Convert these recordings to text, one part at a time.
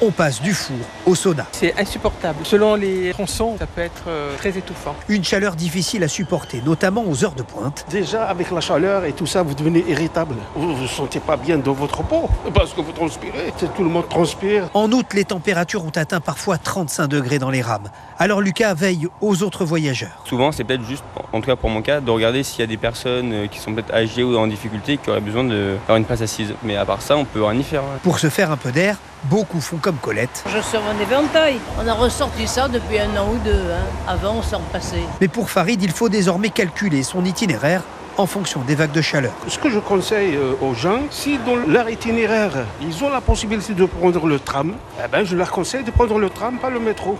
on passe du four au sauna. C'est insupportable. Selon les tronçons, ça peut être très étouffant. Une chaleur difficile à supporter, notamment aux heures de pointe. Déjà, avec la chaleur et tout ça, vous devenez irritable. Vous ne vous sentez pas bien dans votre peau parce que vous transpirez. Tout le monde transpire. En août, les températures ont atteint parfois 35 degrés dans les rames. Alors Lucas veille aux autres voyageurs. Souvent, c'est peut-être juste, en tout cas pour mon cas, de regarder s'il y a des personnes qui sont peut-être âgées ou en difficulté qui auraient besoin de faire une place assise. Mais à part ça, on peut rien y faire. Pour se faire un peu d'air, beaucoup font comme Colette. Je sors en éventail. On a ressorti ça depuis 1 an ou 2. Avant, on s'en passait. Mais pour Farid, il faut désormais calculer son itinéraire en fonction des vagues de chaleur. Ce que je conseille aux gens, si dans leur itinéraire, ils ont la possibilité de prendre le tram, je leur conseille de prendre le tram, pas le métro.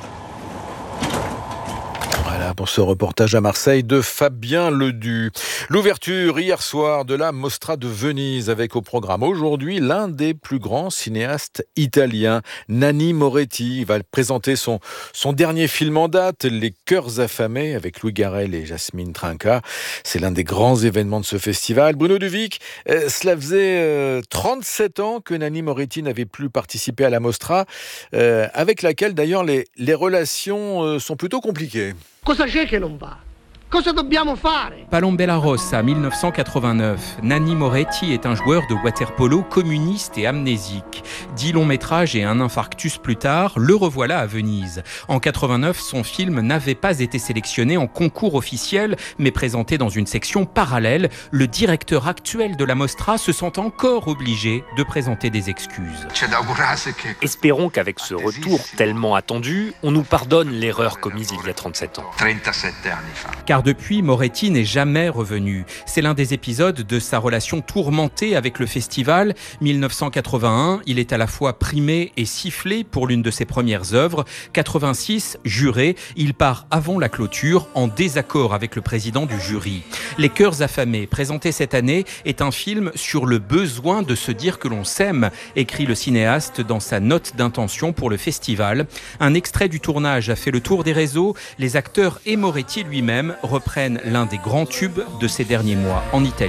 Voilà pour ce reportage à Marseille de Fabien Ledu. L'ouverture hier soir de la Mostra de Venise avec au programme aujourd'hui l'un des plus grands cinéastes italiens, Nanni Moretti. Il va présenter son dernier film en date, Les Cœurs affamés, avec Louis Garrel et Jasmine Trinca. C'est l'un des grands événements de ce festival. Bruno Duvic, cela faisait 37 ans que Nanni Moretti n'avait plus participé à la Mostra, avec laquelle d'ailleurs les relations sont plutôt compliquées. Cosa c'è che non va? Cosa dobbiamo fare? Palombella Rossa, 1989. Nanni Moretti est un joueur de water-polo communiste et amnésique. 10 longs métrages et un infarctus plus tard, le revoilà à Venise. En 89, son film n'avait pas été sélectionné en concours officiel, mais présenté dans une section parallèle. Le directeur actuel de la Mostra se sent encore obligé de présenter des excuses. Espérons qu'avec ce retour tellement attendu, on nous pardonne l'erreur commise il y a 37 ans. Car depuis, Moretti n'est jamais revenu. C'est l'un des épisodes de sa relation tourmentée avec le festival. 1981, il est à la fois primé et sifflé pour l'une de ses premières œuvres. 86, juré, il part avant la clôture en désaccord avec le président du jury. Les Cœurs affamés, présenté cette année, est un film sur le besoin de se dire que l'on s'aime, écrit le cinéaste dans sa note d'intention pour le festival. Un extrait du tournage a fait le tour des réseaux. Les acteurs et Moretti lui-même reprennent l'un des grands tubes de ces derniers mois en Italie.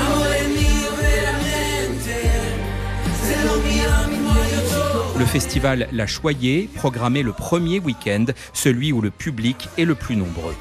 Le festival La Choyée, programmé le premier week-end, celui où le public est le plus nombreux.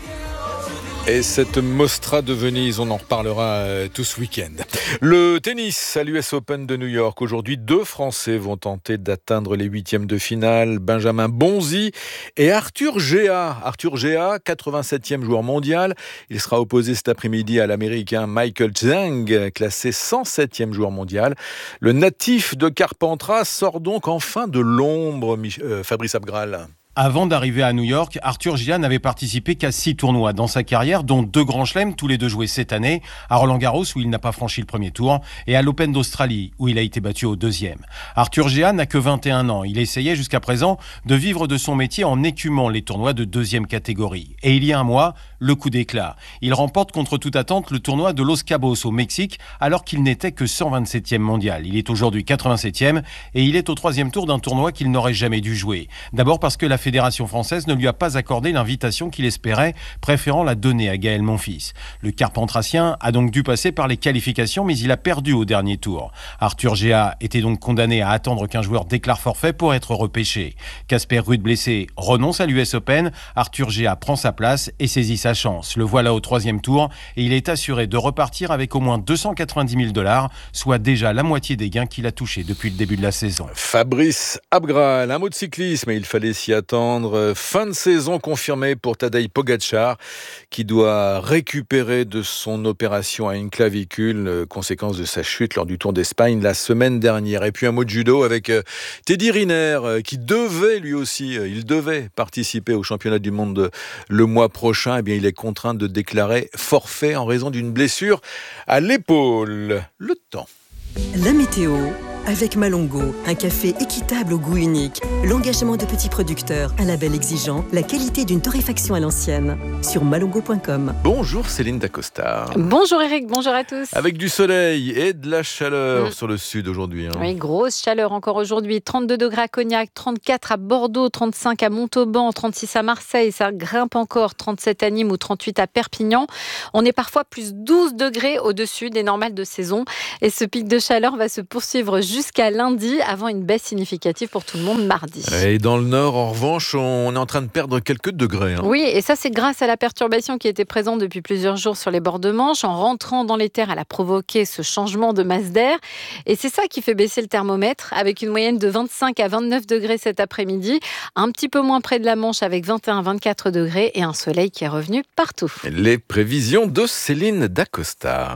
Et cette Mostra de Venise, on en reparlera tout ce week-end. Le tennis à l'US Open de New York. Aujourd'hui, 2 Français vont tenter d'atteindre les 8e de finale. Benjamin Bonzi et Arthur Gea. Arthur Gea, 87e joueur mondial. Il sera opposé cet après-midi à l'Américain Michael Zhang, classé 107e joueur mondial. Le natif de Carpentras sort donc enfin de l'ombre, Fabrice Abgral. Avant d'arriver à New York, Arthur Gea n'avait participé qu'à 6 tournois dans sa carrière, dont 2 grands chelems, tous les 2 joués cette année, à Roland-Garros où il n'a pas franchi le premier tour, et à l'Open d'Australie où il a été battu au 2e. Arthur Gea n'a que 21 ans. Il essayait jusqu'à présent de vivre de son métier en écumant les tournois de 2e catégorie. Et il y a un mois, le coup d'éclat. Il remporte contre toute attente le tournoi de Los Cabos au Mexique, alors qu'il n'était que 127e mondial. Il est aujourd'hui 87e et il est au 3e tour d'un tournoi qu'il n'aurait jamais dû jouer. D'abord parce que la Fédération française ne lui a pas accordé l'invitation qu'il espérait, préférant la donner à Gaël Monfils. Le Carpentracien a donc dû passer par les qualifications, mais il a perdu au dernier tour. Arthur Gea était donc condamné à attendre qu'un joueur déclare forfait pour être repêché. Casper Ruud blessé renonce à l'US Open. Arthur Gea prend sa place et saisit sa chance. Le voilà au 3e tour et il est assuré de repartir avec au moins 290 000 $, soit déjà la moitié des gains qu'il a touchés depuis le début de la saison. Fabrice Abgral, un mot de cyclisme, il fallait s'y attendre. Fin de saison confirmée pour Tadej Pogačar, qui doit récupérer de son opération à une clavicule, conséquence de sa chute lors du Tour d'Espagne la semaine dernière. Et puis un mot de judo avec Teddy Riner, qui devait lui aussi, il devait participer au championnat du monde le mois prochain. Eh bien, il est contraint de déclarer forfait en raison d'une blessure à l'épaule. Le temps. La météo avec Malongo, un café équitable au goût unique, l'engagement de petits producteurs, un label exigeant, la qualité d'une torréfaction à l'ancienne. Sur malongo.com. Bonjour Céline Dacosta. Bonjour Eric, bonjour à tous. Avec du soleil et de la chaleur sur le sud aujourd'hui. Oui, grosse chaleur encore aujourd'hui. 32 degrés à Cognac, 34 à Bordeaux, 35 à Montauban, 36 à Marseille, ça grimpe encore, 37 à Nîmes ou 38 à Perpignan. On est parfois plus 12 degrés au-dessus des normales de saison. Et ce pic de chaleur va se poursuivre jusqu'à lundi, avant une baisse significative pour tout le monde mardi. Et dans le nord, en revanche, on est en train de perdre quelques degrés. Oui, et ça c'est grâce à la perturbation qui était présente depuis plusieurs jours sur les bords de Manche. En rentrant dans les terres, elle a provoqué ce changement de masse d'air. Et c'est ça qui fait baisser le thermomètre, avec une moyenne de 25 à 29 degrés cet après-midi. Un petit peu moins près de la Manche, avec 21 à 24 degrés, et un soleil qui est revenu partout. Les prévisions de Céline Dacosta.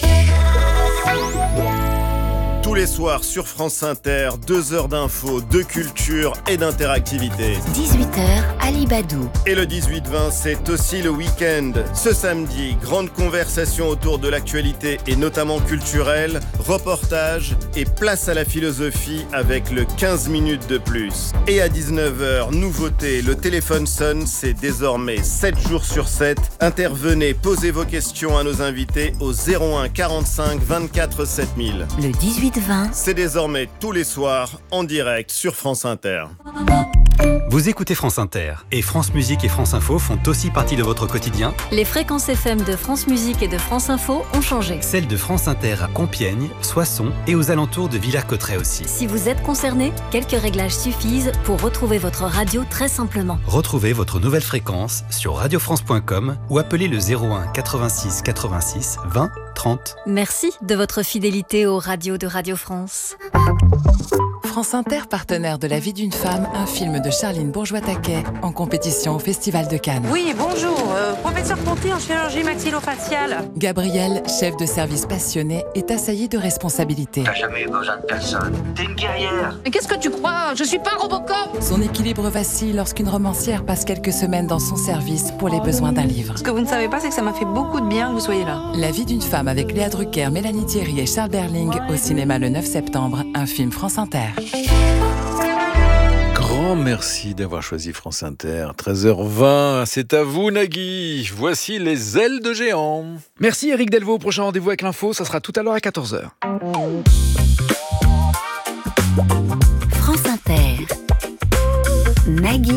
Tous les soirs sur France Inter, 2 heures d'infos, de culture et d'interactivité. 18h, Ali Badou. Et le 18-20, c'est aussi le week-end. Ce samedi, grande conversation autour de l'actualité et notamment culturelle, reportage et place à la philosophie avec le 15 minutes de plus. Et à 19h, nouveauté, le téléphone sonne, c'est désormais 7 jours sur 7. Intervenez, posez vos questions à nos invités au 01 45 24 7000. Le 18-20. C'est désormais tous les soirs en direct sur France Inter. Vous écoutez France Inter et France Musique et France Info font aussi partie de votre quotidien. Les fréquences FM de France Musique et de France Info ont changé. Celles de France Inter à Compiègne, Soissons et aux alentours de Villers-Cotterêts aussi. Si vous êtes concerné, quelques réglages suffisent pour retrouver votre radio très simplement. Retrouvez votre nouvelle fréquence sur radiofrance.com ou appelez le 01 86 86 20 30. Merci de votre fidélité aux radios de Radio France. France Inter, partenaire de La vie d'une femme, un film de Charline Bourgeois-Taquet, en compétition au Festival de Cannes. Oui, bonjour, professeur Ponty en chirurgie maxillofaciale. Gabrielle, chef de service passionné, est assaillie de responsabilités. T'as jamais eu besoin de personne. T'es une guerrière. Mais qu'est-ce que tu crois ? Je suis pas Robocop. Son équilibre vacille lorsqu'une romancière passe quelques semaines dans son service pour les besoins d'un livre. Ce que vous ne savez pas, c'est que ça m'a fait beaucoup de bien que vous soyez là. La vie d'une femme avec Léa Drucker, Mélanie Thierry et Charles Berling au cinéma le 9 septembre, un film France Inter. Grand merci d'avoir choisi France Inter. 13h20, c'est à vous Nagui. Voici les ailes de géant. Merci Eric Delvaux. Prochain rendez-vous avec l'info, ça sera tout à l'heure à 14h. France Inter. Nagui.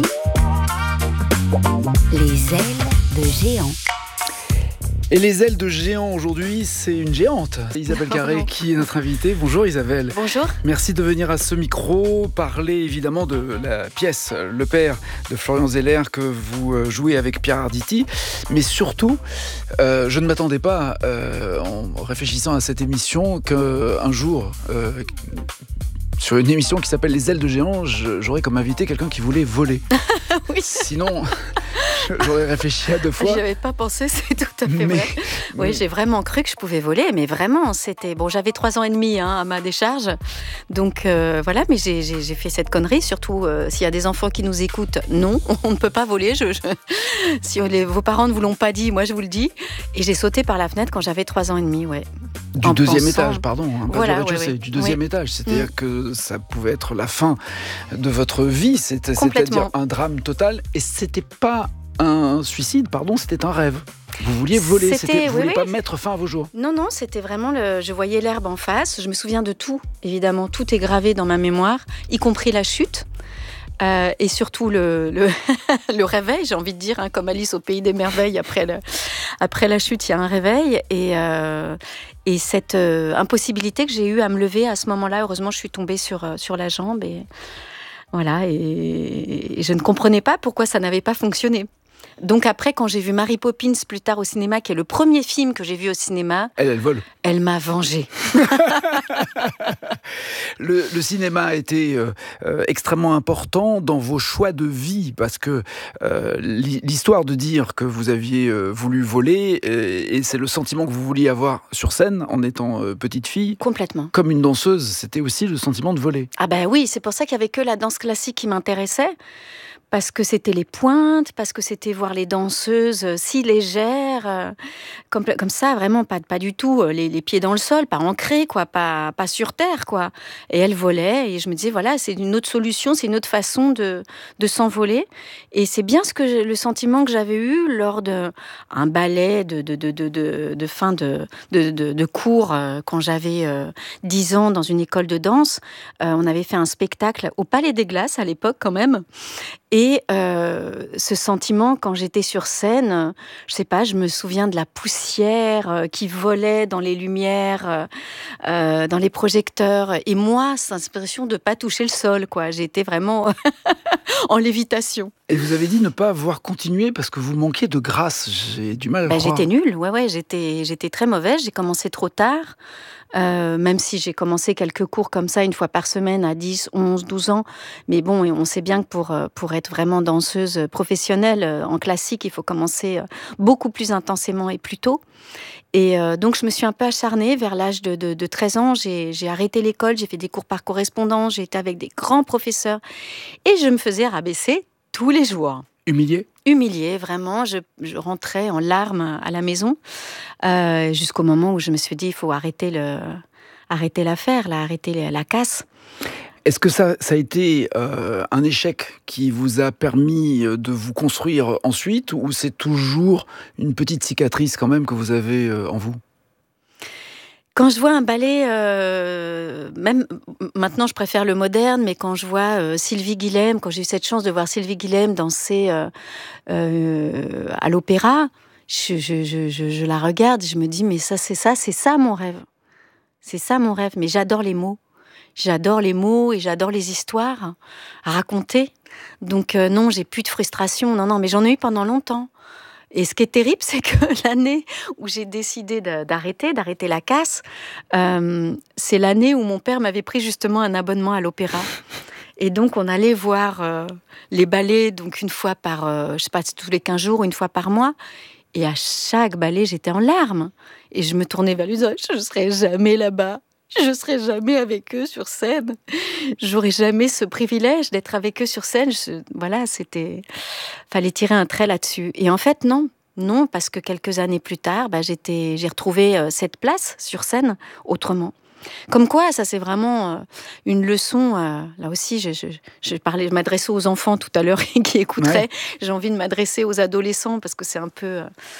Les ailes de géant. Et les ailes de géant aujourd'hui, c'est une géante, Isabelle Carré, qui est notre invitée. Bonjour Isabelle. Bonjour. Merci de venir à ce micro, parler évidemment de la pièce Le Père de Florian Zeller que vous jouez avec Pierre Arditi. Mais surtout, je ne m'attendais pas, en réfléchissant à cette émission, qu'un jour... sur une émission qui s'appelle Les ailes de géant, j'aurais comme invité quelqu'un qui voulait voler. Oui. Sinon, j'aurais réfléchi à 2 fois. J'y avais pas pensé, c'est tout à fait vrai. Oui, j'ai vraiment cru que je pouvais voler, mais vraiment, c'était... Bon, j'avais 3 ans et demi à ma décharge, donc voilà, mais j'ai fait cette connerie, surtout s'il y a des enfants qui nous écoutent, non, on ne peut pas voler. Si vos parents ne vous l'ont pas dit, moi je vous le dis, et j'ai sauté par la fenêtre quand j'avais 3 ans et demi, ouais. Du deuxième étage, pardon, pas voilà, du rez-de-chaussée, du deuxième étage. C'est-à-dire que ça pouvait être la fin de votre vie, c'est-à-dire un drame total. Et c'était pas un suicide, pardon, c'était un rêve. Vous vouliez voler, vous ne vouliez pas mettre fin à vos jours. Non, c'était vraiment je voyais l'herbe en face. Je me souviens de tout, évidemment, tout est gravé dans ma mémoire, y compris la chute. Et surtout le réveil, j'ai envie de dire, comme Alice au pays des merveilles, après la chute, il y a un réveil. Et cette impossibilité que j'ai eue à me lever à ce moment-là, heureusement, je suis tombée sur la jambe. Et voilà, et je ne comprenais pas pourquoi ça n'avait pas fonctionné. Donc après, quand j'ai vu Mary Poppins plus tard au cinéma, qui est le premier film que j'ai vu au cinéma... Elle vole. Elle m'a vengée. Le cinéma a été extrêmement important dans vos choix de vie, parce que l'histoire de dire que vous aviez voulu voler, et c'est le sentiment que vous vouliez avoir sur scène en étant petite fille. Complètement. Comme une danseuse, c'était aussi le sentiment de voler. Ah ben oui, c'est pour ça qu'il n'y avait que la danse classique qui m'intéressait. Parce que c'était les pointes, parce que c'était voir les danseuses si légères, comme ça, vraiment pas du tout les pieds dans le sol, pas ancrés, quoi, pas sur terre, quoi. Et elle volait, et je me disais, voilà, c'est une autre solution, c'est une autre façon de s'envoler. Et c'est bien le sentiment que j'avais eu lors d'un ballet de fin de cours, quand j'avais 10 ans dans une école de danse. On avait fait un spectacle au Palais des Glaces, à l'époque, quand même. Et ce sentiment vraiment, quand j'étais sur scène, je sais pas, je me souviens de la poussière qui volait dans les lumières, dans les projecteurs. Et moi, c'est l'impression de pas toucher le sol, quoi. J'étais vraiment en lévitation. Et vous avez dit ne pas avoir continué parce que vous manquiez de grâce. J'ai du mal à croire. J'étais nulle, j'étais très mauvaise. J'ai commencé trop tard. Même si j'ai commencé quelques cours comme ça une fois par semaine à 10, 11, 12 ans. Mais bon, on sait bien que pour être vraiment danseuse professionnelle en classique, il faut commencer beaucoup plus intensément et plus tôt. Et donc, je me suis un peu acharnée vers l'âge de 13 ans. J'ai arrêté l'école, j'ai fait des cours par correspondance, j'ai été avec des grands professeurs et je me faisais rabaisser tous les jours. Humiliée, vraiment. Je rentrais en larmes à la maison jusqu'au moment où je me suis dit il faut arrêter l'affaire, arrêter la casse. Est-ce que ça a été un échec qui vous a permis de vous construire ensuite, ou c'est toujours une petite cicatrice quand même que vous avez en vous ? Quand je vois un ballet, même maintenant je préfère le moderne, mais quand je vois Sylvie Guillem, quand j'ai eu cette chance de voir Sylvie Guillem danser à l'opéra, je la regarde et je me dis mais c'est ça mon rêve. C'est ça mon rêve, mais j'adore les mots. J'adore les mots et j'adore les histoires à raconter. Donc non, j'ai plus de frustration, non, mais j'en ai eu pendant longtemps. Et ce qui est terrible, c'est que l'année où j'ai décidé d'arrêter la casse, c'est l'année où mon père m'avait pris justement un abonnement à l'opéra. Et donc, on allait voir les ballets, donc une fois par, je sais pas, tous les 15 jours, une fois par mois. Et à chaque ballet, j'étais en larmes. Et je me tournais vers lui, je ne serai jamais là-bas. Je ne serai jamais avec eux sur scène. J'aurais jamais ce privilège d'être avec eux sur scène. Fallait tirer un trait là-dessus. Et en fait, non, parce que quelques années plus tard, j'ai retrouvé cette place sur scène autrement. Comme quoi, ça c'est vraiment une leçon. Là aussi, je m'adressais aux enfants tout à l'heure qui écouteraient. Ouais. J'ai envie de m'adresser aux adolescents parce que c'est un peu,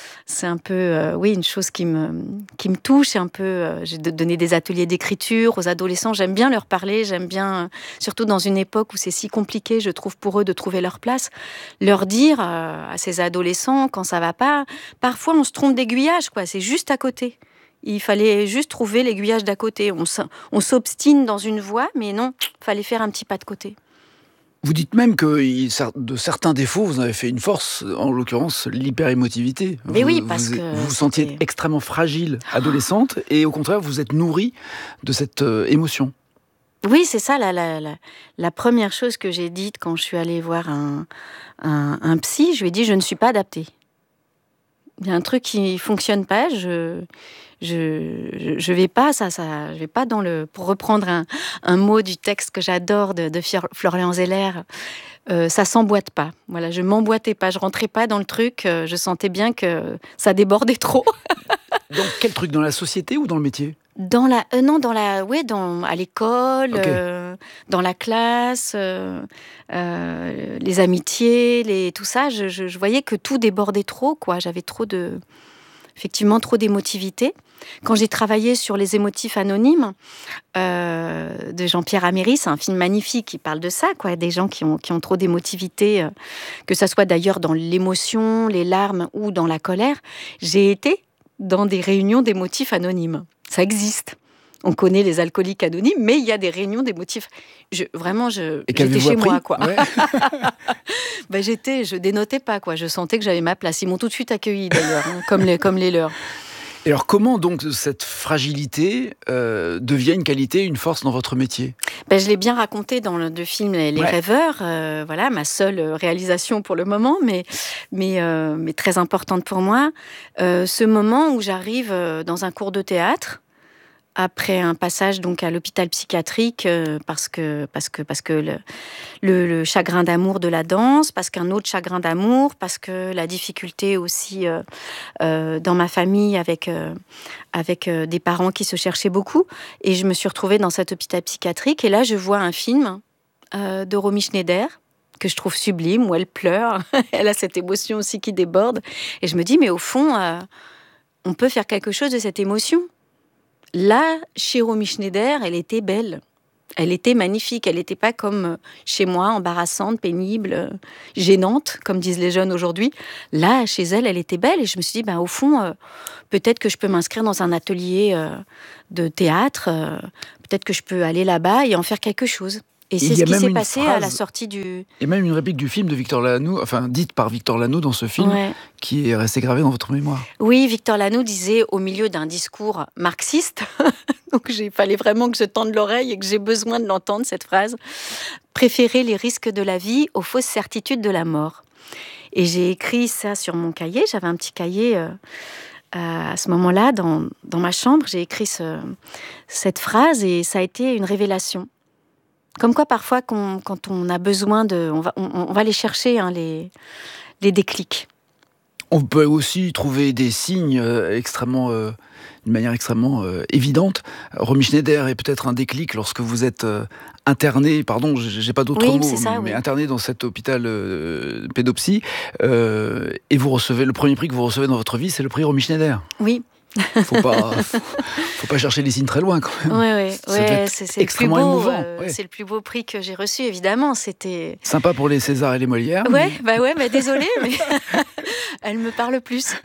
une chose qui me touche. J'ai donné des ateliers d'écriture aux adolescents. J'aime bien leur parler. J'aime bien, surtout dans une époque où c'est si compliqué, je trouve, pour eux de trouver leur place, leur dire à ces adolescents quand ça va pas. Parfois, on se trompe d'aiguillage, quoi. C'est juste à côté. Il fallait juste trouver l'aiguillage d'à côté. On s'obstine dans une voie, mais non, il fallait faire un petit pas de côté. Vous dites même que de certains défauts, vous en avez fait une force, en l'occurrence l'hyper-émotivité. Mais oui, parce que vous vous sentiez extrêmement fragile, adolescente, et au contraire, vous êtes nourrie de cette émotion. Oui, c'est ça, la première chose que j'ai dite quand je suis allée voir un psy, je lui ai dit « je ne suis pas adaptée ». Il y a un truc qui ne fonctionne pas, je vais pas, je vais pas pour reprendre un mot du texte que j'adore de Florian Zeller, ça s'emboîte pas. Voilà, je m'emboîtais pas, je rentrais pas dans le truc, je sentais bien que ça débordait trop. Donc quel truc, dans la société ou dans le métier ? À l'école, okay. Dans la classe, les amitiés, tout ça, je voyais que tout débordait trop, quoi. J'avais effectivement trop d'émotivité. Quand j'ai travaillé sur Les émotifs anonymes de Jean-Pierre Améry, c'est un film magnifique qui parle de ça, quoi, des gens qui ont trop d'émotivité, que ça soit d'ailleurs dans l'émotion, les larmes ou dans la colère. J'ai été dans des réunions d'émotifs anonymes. Ça existe. On connaît les alcooliques anonymes, mais il y a des réunions d'émotifs. J'étais chez moi, quoi. Ouais. Je dénotais pas, quoi. Je sentais que j'avais ma place. Ils m'ont tout de suite accueillie, d'ailleurs, comme les leurs. Et alors, comment donc cette fragilité devient une qualité, une force dans votre métier ? Je l'ai bien raconté dans le film Les Rêveurs. Voilà, ma seule réalisation pour le moment, mais très importante pour moi. Ce moment où j'arrive dans un cours de théâtre, après un passage donc à l'hôpital psychiatrique, parce que le chagrin d'amour de la danse, parce qu'un autre chagrin d'amour, parce que la difficulté aussi dans ma famille avec des parents qui se cherchaient beaucoup. Et je me suis retrouvée dans cet hôpital psychiatrique. Et là, je vois un film de Romy Schneider, que je trouve sublime, où elle pleure. Elle a cette émotion aussi qui déborde. Et je me dis, mais au fond, on peut faire quelque chose de cette émotion. Là, chez Romy Schneider, elle était belle. Elle était magnifique, elle n'était pas comme chez moi, embarrassante, pénible, gênante, comme disent les jeunes aujourd'hui. Là, chez elle, elle était belle et je me suis dit, au fond, peut-être que je peux m'inscrire dans un atelier de théâtre, peut-être que je peux aller là-bas et en faire quelque chose. Et c'est ce qui s'est passé à la sortie du... Et même une réplique du film de Victor Lanoux, dite par Victor Lanoux dans ce film, qui est restée gravée dans votre mémoire. Oui, Victor Lanoux disait au milieu d'un discours marxiste, donc il fallait vraiment que je tende l'oreille et que j'ai besoin de l'entendre, cette phrase, « Préférer les risques de la vie aux fausses certitudes de la mort ». Et j'ai écrit ça sur mon cahier, j'avais un petit cahier... à ce moment-là, dans ma chambre, j'ai écrit cette phrase et ça a été une révélation. Comme quoi, parfois, quand on a besoin on va les chercher, les déclics. On peut aussi trouver des signes d'une manière extrêmement évidente. Romy Schneider est peut-être un déclic lorsque vous êtes interné, pardon, j'ai pas d'autres mots, mais interné dans cet hôpital pédopsie, et vous recevez, le premier prix que vous recevez dans votre vie, c'est le prix Romy Schneider. Oui. Faut pas chercher les signes très loin quand même. C'est extrêmement émouvant. C'est le plus beau prix que j'ai reçu, évidemment. C'était sympa pour les Césars et les Molières. Désolée, mais elle me parle plus.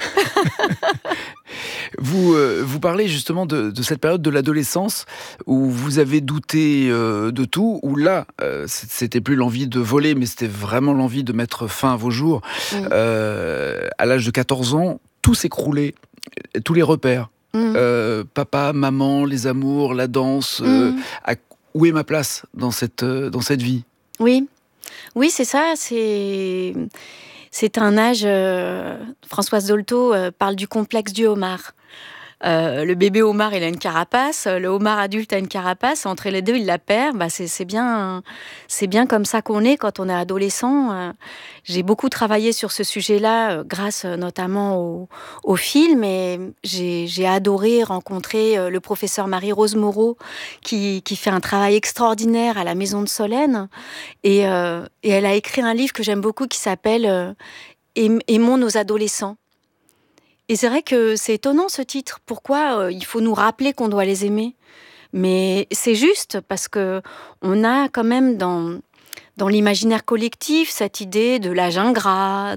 Vous parlez justement de cette période de l'adolescence où vous avez douté de tout, où là, c'était plus l'envie de voler, mais c'était vraiment l'envie de mettre fin à vos jours. À l'âge de 14 ans, tout s'écroulait. Tous les repères, papa, maman, les amours, la danse, où est ma place dans cette vie ? Oui, c'est ça, c'est un âge, Françoise Dolto parle du complexe du homard. Le bébé homard, il a une carapace, le homard adulte a une carapace, entre les deux, il la perd. C'est bien comme ça qu'on est quand on est adolescent. J'ai beaucoup travaillé sur ce sujet-là, grâce notamment au film, et j'ai adoré rencontrer le professeur Marie-Rose Moreau, qui fait un travail extraordinaire à la Maison de Solène, et elle a écrit un livre que j'aime beaucoup qui s'appelle « Aimons nos adolescents ». Et c'est vrai que c'est étonnant ce titre. Pourquoi il faut nous rappeler qu'on doit les aimer ? Mais c'est juste parce que on a quand même dans l'imaginaire collectif cette idée de l'âge ingrat,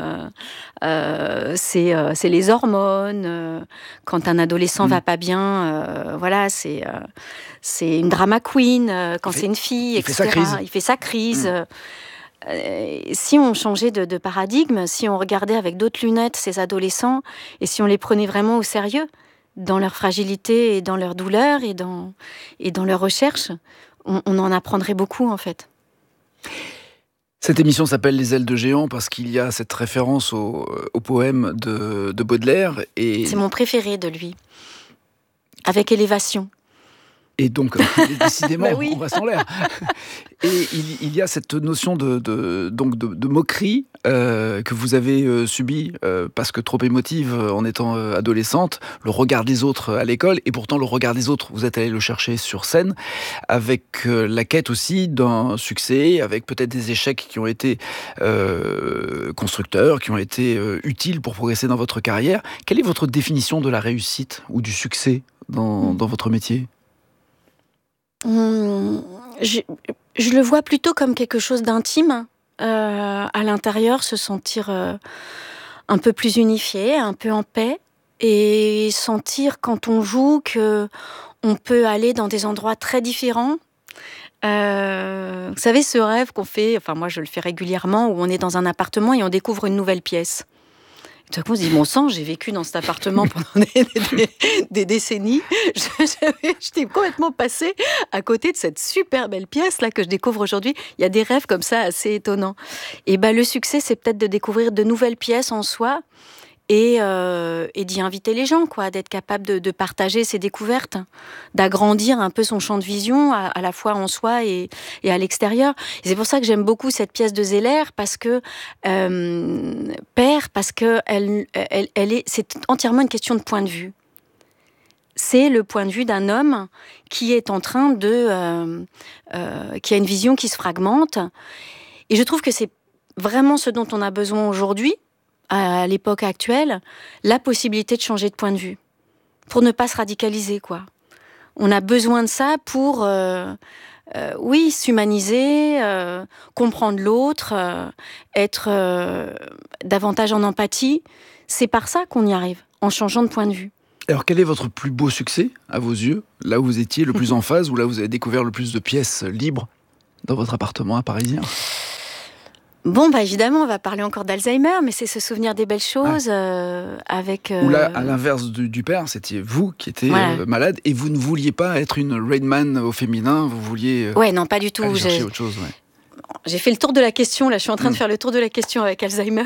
c'est les hormones. Quand un adolescent va pas bien, c'est une drama queen. Quand c'est une fille, etc. Il fait sa crise. Si on changeait de paradigme, si on regardait avec d'autres lunettes ces adolescents et si on les prenait vraiment au sérieux dans leur fragilité et dans leur douleur et dans leur recherche, on en apprendrait beaucoup en fait. Cette émission s'appelle Les ailes de géant parce qu'il y a cette référence au poème de Baudelaire. C'est mon préféré de lui, avec élévation. Et donc, décidément, on va sans l'air. Et il y a cette notion de moquerie que vous avez subie parce que trop émotive en étant adolescente, le regard des autres à l'école, et pourtant le regard des autres, vous êtes allé le chercher sur scène, avec la quête aussi d'un succès, avec peut-être des échecs qui ont été constructeurs, qui ont été utiles pour progresser dans votre carrière. Quelle est votre définition de la réussite ou du succès dans votre métier ? Je le vois plutôt comme quelque chose d'intime, à l'intérieur, se sentir un peu plus unifié, un peu en paix, et sentir quand on joue que on peut aller dans des endroits très différents. Vous savez, ce rêve qu'on fait, moi je le fais régulièrement, où on est dans un appartement et on découvre une nouvelle pièce. Tout à coup, on se dit, mon sang, j'ai vécu dans cet appartement pendant des décennies. J'étais complètement passée à côté de cette super belle pièce-là que je découvre aujourd'hui. Il y a des rêves comme ça assez étonnants. Et le succès, c'est peut-être de découvrir de nouvelles pièces en soi et d'y inviter les gens, d'être capable de partager ses découvertes, d'agrandir un peu son champ de vision, à la fois en soi et à l'extérieur. Et c'est pour ça que j'aime beaucoup cette pièce de Zeller, parce que c'est entièrement une question de point de vue. C'est le point de vue d'un homme qui est en train qui a une vision qui se fragmente. Et je trouve que c'est vraiment ce dont on a besoin aujourd'hui, à l'époque actuelle, la possibilité de changer de point de vue, pour ne pas se radicaliser, On a besoin de ça pour oui, s'humaniser, comprendre l'autre, être davantage en empathie. C'est par ça qu'on y arrive, en changeant de point de vue. Alors, quel est votre plus beau succès, à vos yeux? Là où vous étiez le plus en phase, ou là où vous avez découvert le plus de pièces libres dans votre appartement parisien? Bon, évidemment, on va parler encore d'Alzheimer, mais c'est se souvenir des belles choses avec... Ou là, à l'inverse du père, c'était vous qui étiez malade, et vous ne vouliez pas être une Rain Man au féminin, vous vouliez... non, pas du tout. Aller chercher autre chose, J'ai fait le tour de la question, là, je suis en train de faire le tour de la question avec Alzheimer.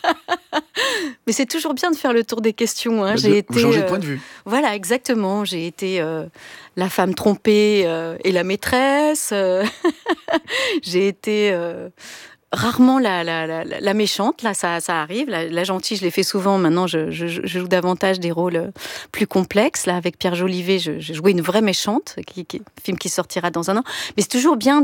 Mais c'est toujours bien de faire le tour des questions. Hein. Vous changez de point de vue. Voilà, exactement. J'ai été la femme trompée et la maîtresse. J'ai été... rarement la méchante, là ça arrive, la gentille je l'ai fait souvent, maintenant je joue davantage des rôles plus complexes, là avec Pierre Jolivet je jouais une vraie méchante, film qui sortira dans un an, mais c'est toujours bien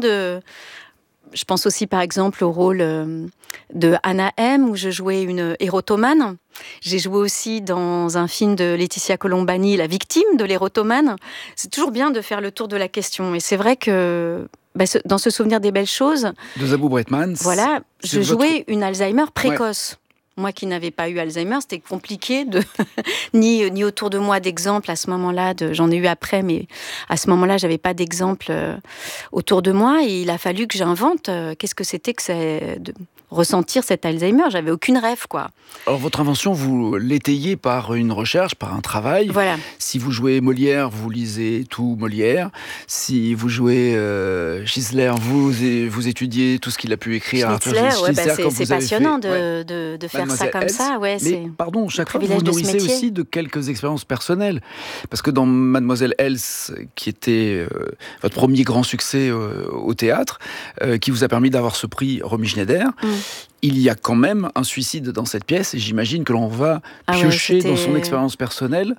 je pense aussi par exemple au rôle de Anna M, où je jouais une érotomane. J'ai joué aussi dans un film de Laetitia Colombani, la victime de l'érotomane. C'est toujours bien de faire le tour de la question, et c'est vrai que dans ce souvenir des belles choses de Zabou Bretman, voilà, je jouais une Alzheimer précoce. Moi qui n'avais pas eu Alzheimer, c'était compliqué ni autour de moi d'exemples à ce moment-là. J'en ai eu après, mais à ce moment-là, j'avais pas d'exemple autour de moi. Et il a fallu que j'invente qu'est-ce que c'était que de ressentir cet Alzheimer. J'avais aucune rêve, quoi. Alors votre invention, vous l'étayez par une recherche, par un travail. Voilà. Si vous jouez Molière, vous lisez tout Molière. Si vous jouez Schnitzler, vous étudiez tout ce qu'il a pu écrire. Schnitzler, c'est passionnant de faire ça comme ça. Ouais, mais pardon, chaque fois vous nourrissez aussi de quelques expériences personnelles. Parce que dans Mademoiselle Else, qui était votre premier grand succès au théâtre, qui vous a permis d'avoir ce prix Romy Schneider, il y a quand même un suicide dans cette pièce, et j'imagine que l'on va piocher dans son expérience personnelle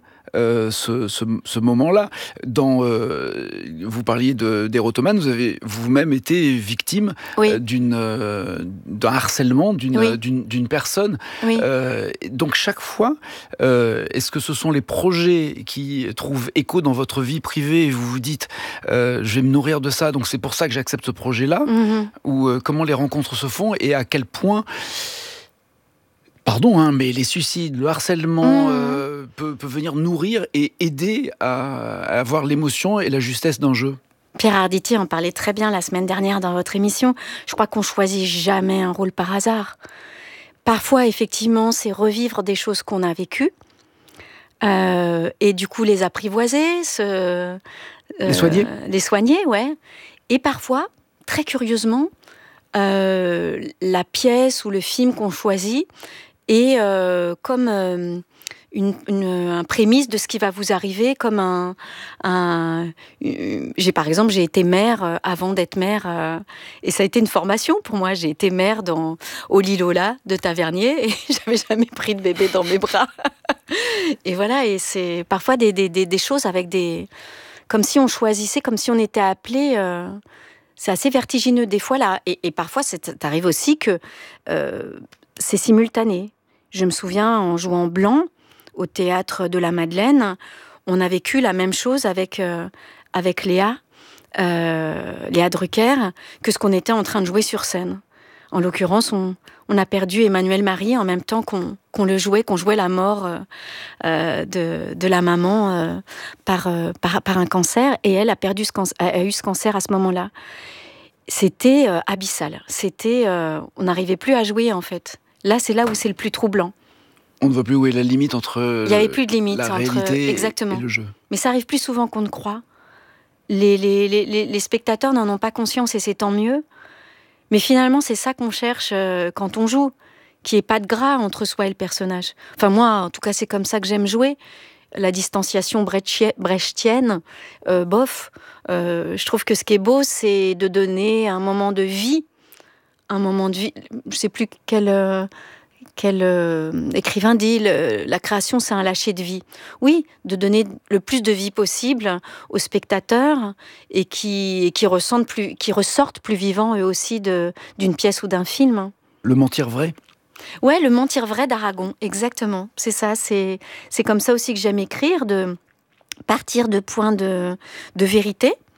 ce moment-là. Vous parliez d'érotomane, vous avez vous-même été victime d'un harcèlement d'une personne. Oui. Donc chaque fois, est-ce que ce sont les projets qui trouvent écho dans votre vie privée et vous vous dites je vais me nourrir de ça, donc c'est pour ça que j'accepte ce projet-là, ou comment les rencontres se font et à quel point... Pardon, mais les suicides, le harcèlement peut venir nourrir et aider à avoir l'émotion et la justesse d'un jeu. Pierre Arditi en parlait très bien la semaine dernière dans votre émission. Je crois qu'on choisit jamais un rôle par hasard. Parfois, effectivement, c'est revivre des choses qu'on a vécues et du coup les apprivoiser, les soigner, ouais. Et parfois, très curieusement, la pièce ou le film qu'on choisit est comme un prémisse de ce qui va vous arriver, comme par exemple, j'ai été mère avant d'être mère, et ça a été une formation pour moi. J'ai été mère au Lilola de Tavernier, et j'avais jamais pris de bébé dans mes bras. Et voilà, et c'est parfois des choses avec comme si on choisissait, comme si on était appelé. C'est assez vertigineux des fois là, et parfois ça arrive aussi que c'est simultané. Je me souviens en jouant Blanc au théâtre de la Madeleine, on a vécu la même chose avec Léa Drucker, que ce qu'on était en train de jouer sur scène. En l'occurrence, on a perdu Emmanuel Marie en même temps qu'on jouait la mort de la maman par un cancer, et elle a eu ce cancer à ce moment-là. C'était abyssal. On n'arrivait plus à jouer en fait. Là, c'est là où c'est le plus troublant. On ne voit plus où est la limite entre il n'y avait plus de limite la réalité exactement. Et le jeu. Mais ça arrive plus souvent qu'on ne croit. Les spectateurs n'en ont pas conscience, et c'est tant mieux. Mais finalement, c'est ça qu'on cherche quand on joue, qu'il n'y ait pas de gras entre soi et le personnage. Enfin, moi, en tout cas, c'est comme ça que j'aime jouer. La distanciation brechtienne, bof. Je trouve que ce qui est beau, c'est de donner un moment de vie. Je ne sais plus quel écrivain dit la création, c'est un lâcher de vie. Oui, de donner le plus de vie possible aux spectateurs, et qui ressortent plus vivants eux aussi d'une pièce ou d'un film. Le mentir vrai. Ouais, le mentir vrai d'Aragon, exactement. C'est ça, c'est comme ça aussi que j'aime écrire, de partir de points de vérité,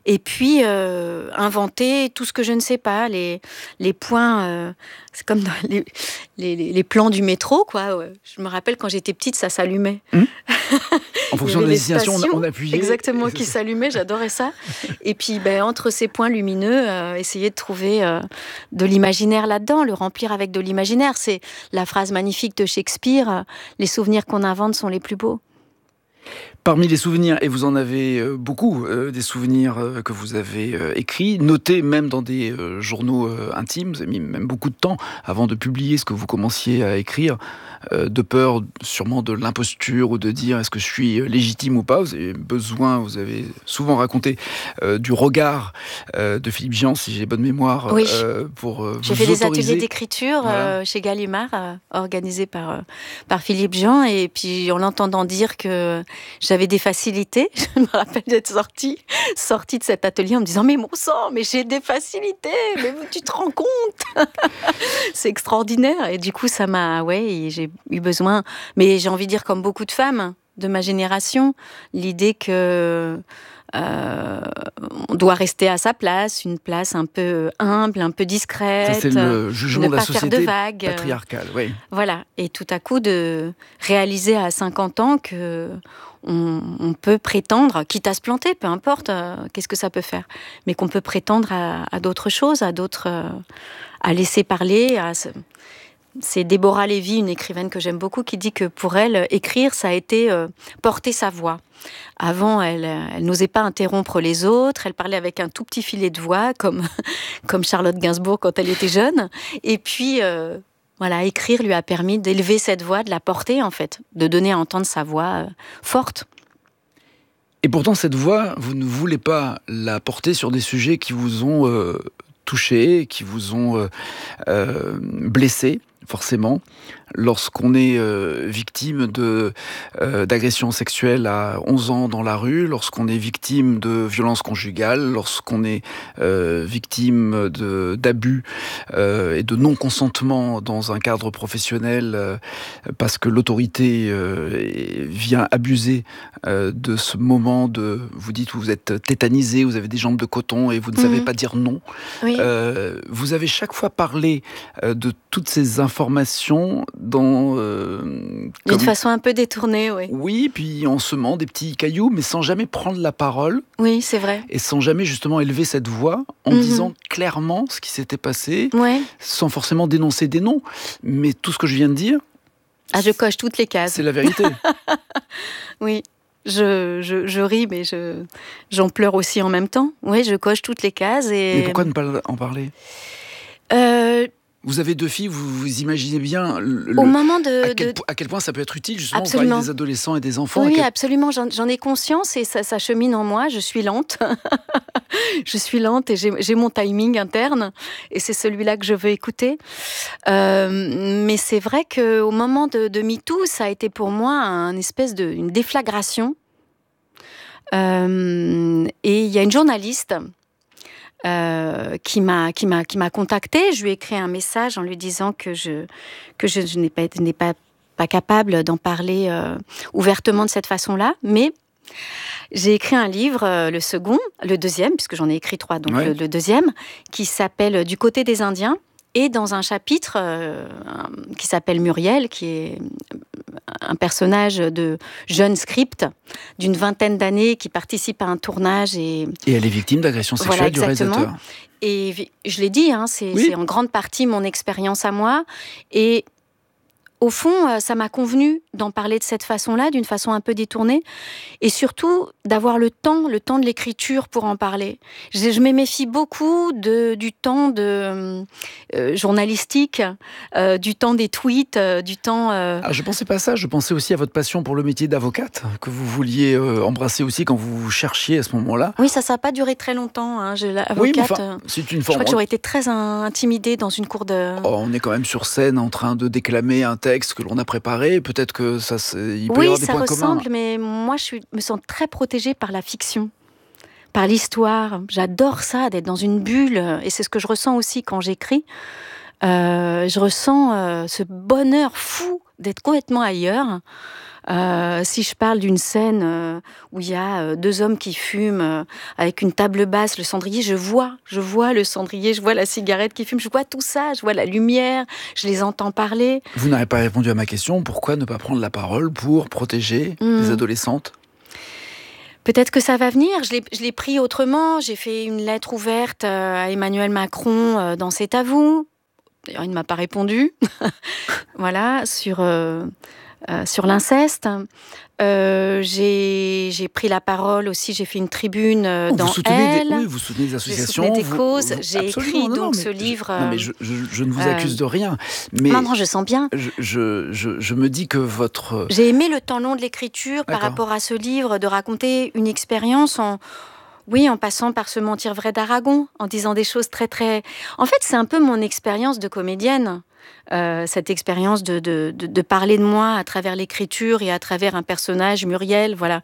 Et puis, inventer tout ce que je ne sais pas, les points, c'est comme dans les plans du métro, quoi. Je me rappelle, quand j'étais petite, ça s'allumait. En fonction de la destination, on appuyait. Exactement, qui s'allumait, j'adorais ça. Et puis, entre ces points lumineux, essayer de trouver de l'imaginaire là-dedans, le remplir avec de l'imaginaire. C'est la phrase magnifique de Shakespeare, les souvenirs qu'on invente sont les plus beaux. Parmi les souvenirs, et vous en avez beaucoup, des souvenirs que vous avez écrits, notés même dans des journaux intimes, vous avez mis même beaucoup de temps avant de publier ce que vous commenciez à écrire, de peur sûrement de l'imposture ou de dire est-ce que je suis légitime ou pas. Vous avez besoin, vous avez souvent raconté du regard de Philippe Jean, si j'ai bonne mémoire, oui. Pour vous J'ai fait des autoriser. ateliers d'écriture chez Gallimard, organisés par Philippe Jean, et puis en l'entendant dire que j'avais des facilités, je me rappelle d'être sortie de cet atelier en me disant mais mon sang, mais j'ai des facilités, mais tu te rends compte? C'est extraordinaire. Et du coup ça m'a, j'ai eu besoin, mais j'ai envie de dire comme beaucoup de femmes de ma génération, l'idée que on doit rester à sa place, une place un peu humble, un peu discrète. Ça, c'est le jugement de la société patriarcale. Oui. Voilà. Et tout à coup, de réaliser à 50 ans que on peut prétendre, quitte à se planter, peu importe, qu'est-ce que ça peut faire, mais qu'on peut prétendre à d'autres choses, à laisser parler. C'est Déborah Lévy, une écrivaine que j'aime beaucoup, qui dit que pour elle, écrire, ça a été porter sa voix. Avant, elle n'osait pas interrompre les autres, elle parlait avec un tout petit filet de voix, comme Charlotte Gainsbourg quand elle était jeune. Et puis, écrire lui a permis d'élever cette voix, de la porter en fait, de donner à entendre sa voix forte. Et pourtant, cette voix, vous ne voulez pas la porter sur des sujets qui vous ont touché, qui vous ont blessé, forcément. Lorsqu'on est victime d'agressions sexuelles à 11 ans dans la rue, lorsqu'on est victime de violences conjugales, lorsqu'on est victime d'abus et de non-consentement dans un cadre professionnel parce que l'autorité vient abuser de ce moment vous dites où vous êtes tétanisé, vous avez des jambes de coton et vous ne savez pas dire non. Oui. Vous avez chaque fois parlé de toutes ces informations d'une façon un peu détournée, oui. Oui, puis en semant des petits cailloux, mais sans jamais prendre la parole. Oui, c'est vrai. Et sans jamais justement élever cette voix en disant clairement ce qui s'était passé, sans forcément dénoncer des noms. Mais tout ce que je viens de dire... je coche toutes les cases. C'est la vérité. Oui. Je ris, mais j'en pleure aussi en même temps. Oui, je coche toutes les cases. Mais pourquoi ne pas en parler ? Vous avez 2 filles, vous imaginez bien au moment à quel point ça peut être utile, justement, pour parler des adolescents et des enfants. Oui, absolument, j'en ai conscience et ça chemine en moi. Je suis lente. Je suis lente et j'ai mon timing interne et c'est celui-là que je veux écouter. Mais c'est vrai qu'au moment de MeToo, ça a été pour moi une déflagration. Et il y a une journaliste qui m'a contactée. Je lui ai écrit un message en lui disant que je n'ai pas capable d'en parler ouvertement de cette façon-là, mais j'ai écrit un livre, le deuxième, puisque j'en ai écrit 3, donc le deuxième, qui s'appelle « Du côté des Indiens ». Et dans un chapitre qui s'appelle Muriel, qui est un personnage de jeune script d'une 20aine d'années qui participe à un tournage. Et elle est victime d'agressions sexuelles du réalisateur. Et je l'ai dit, c'est en grande partie mon expérience à moi. Et au fond, ça m'a convenu d'en parler de cette façon-là, d'une façon un peu détournée, et surtout d'avoir le temps de l'écriture pour en parler. Je me méfie beaucoup du temps journalistique, du temps des tweets, du temps... Je pensais pas à ça, je pensais aussi à votre passion pour le métier d'avocate, que vous vouliez embrasser aussi quand vous cherchiez à ce moment-là. Oui, ça n'a pas duré très longtemps. Avocate, oui, c'est une forme... Je crois que j'aurais été très intimidée dans une cour de... on est quand même sur scène en train de déclamer un texte que l'on a préparé, peut-être que il peut y avoir des points communs. Oui, ça ressemble, mais moi je me sens très protégée par la fiction, par l'histoire. J'adore ça, d'être dans une bulle, et c'est ce que je ressens aussi quand j'écris. Je ressens ce bonheur fou d'être complètement ailleurs. Si je parle d'une scène où il y a 2 hommes qui fument avec une table basse, le cendrier, je vois le cendrier, je vois la cigarette qui fume, je vois tout ça, je vois la lumière, je les entends parler. Vous n'avez pas répondu à ma question, pourquoi ne pas prendre la parole pour protéger les adolescentes ? Peut-être que ça va venir. Je l'ai pris autrement. J'ai fait une lettre ouverte à Emmanuel Macron dans C'est à vous. D'ailleurs, il ne m'a pas répondu. Voilà, sur l'inceste. J'ai pris la parole aussi. J'ai fait une tribune dans Elle. Vous soutenez des associations. J'ai des causes. J'ai écrit ce livre. Non, mais je ne vous accuse de rien. Mais non, je sens bien. Je me dis que votre... J'ai aimé le temps long de l'écriture par rapport à ce livre, de raconter une expérience en passant par ce Mentir vrai d'Aragon, en disant des choses très, très... En fait, c'est un peu mon expérience de comédienne. Cette expérience de parler de moi à travers l'écriture et à travers un personnage, Muriel, voilà.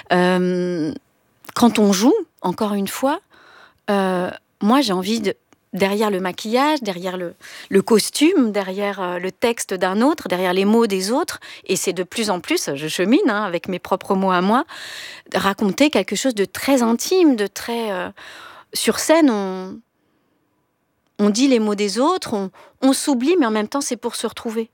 Quand on joue, encore une fois, moi j'ai envie derrière le maquillage, derrière le costume, derrière le texte d'un autre, derrière les mots des autres, et c'est de plus en plus, je chemine avec mes propres mots à moi, raconter quelque chose de très intime, de très... sur scène, on dit les mots des autres, on s'oublie, mais en même temps, c'est pour se retrouver.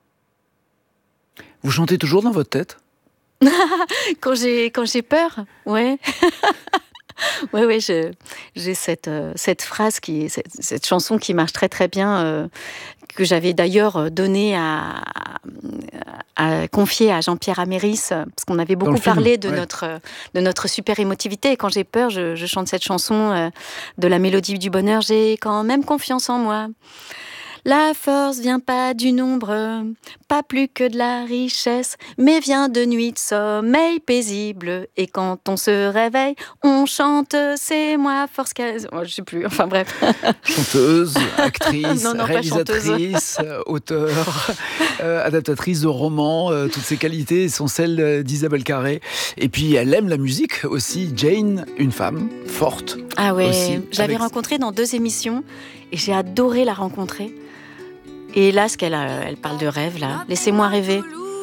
Vous chantez toujours dans votre tête ? Quand j'ai peur, ouais. Ouais, j'ai cette phrase, cette chanson qui marche très très bien, que j'avais d'ailleurs donnée à confier à Jean-Pierre Améris, parce qu'on avait beaucoup parlé de notre super émotivité. Et quand j'ai peur, je chante cette chanson de la Mélodie du bonheur. J'ai quand même confiance en moi. La force vient pas du nombre, pas plus que de la richesse, mais vient de nuits de sommeil paisible. Et quand on se réveille, on chante « C'est moi, force ». Je sais plus, enfin bref. Chanteuse, actrice, non, réalisatrice, auteure, adaptatrice de romans, toutes ces qualités sont celles d'Isabelle Carré. Et puis elle aime la musique aussi. Jane, une femme forte. Ah ouais, aussi, je l'avais rencontrée dans 2 émissions et j'ai adoré la rencontrer. Et là, elle parle de rêve, là. Laissez-moi rêver.